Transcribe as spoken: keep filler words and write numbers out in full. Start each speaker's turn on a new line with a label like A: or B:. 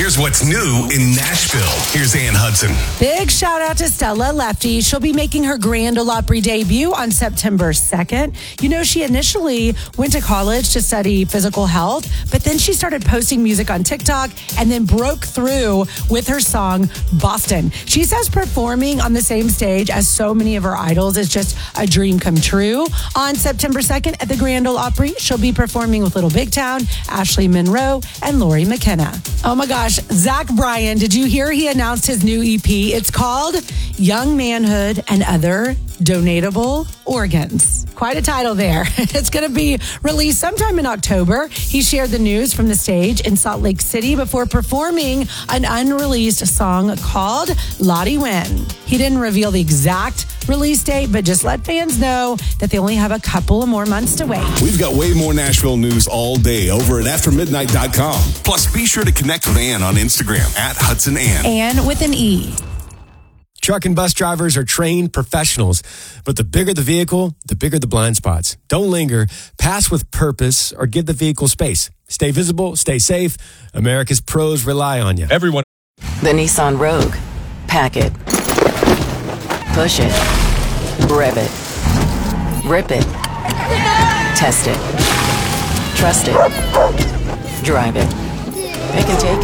A: Here's what's new in Nashville. Here's Ann Hudson.
B: Big shout out to Stella Lefty. She'll be making her Grand Ole Opry debut on September second. You know, she initially went to college to study physical health, but then she started posting music on TikTok and then broke through with her song Boston. She says performing on the same stage as so many of her idols is just a dream come true. On September second at the Grand Ole Opry, she'll be performing with Little Big Town, Ashley Monroe, and Lori McKenna. Oh my gosh, Zach Bryan, did you hear he announced his new E P? It's called Young Manhood and Other Donatable Organs. Quite a title there. It's going to be released sometime in October. He shared the news from the stage in Salt Lake City before performing an unreleased song called Lottie Win. He didn't reveal the exact release date, but just let fans know that they only have a couple of more months to wait.
A: We've got way more Nashville news all day over at after midnight dot com. Plus, be sure to connect with Ann on Instagram at Hudson Ann.
B: Ann with an E.
C: Truck and bus drivers are trained professionals, but the bigger the vehicle, the bigger the blind spots. Don't linger, pass with purpose, or give the vehicle space. Stay visible, stay safe. America's pros rely on you.
D: Everyone.
E: The Nissan Rogue. Pack it. Push it. Rev it. Rip it. Test it. Trust it. Drive it. Pick and take it.